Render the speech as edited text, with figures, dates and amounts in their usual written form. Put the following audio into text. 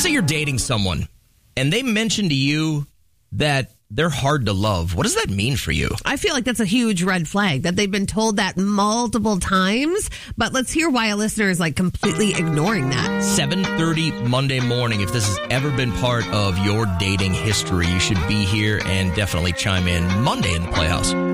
say you're dating someone and they mention to you that they're hard to love. What does that mean for you? I feel like that's a huge red flag that they've been told that multiple times. But let's hear why a listener is like completely ignoring that. 7:30 Monday morning. If this has ever been part of your dating history, you should be here and definitely chime in Monday in the Playhouse.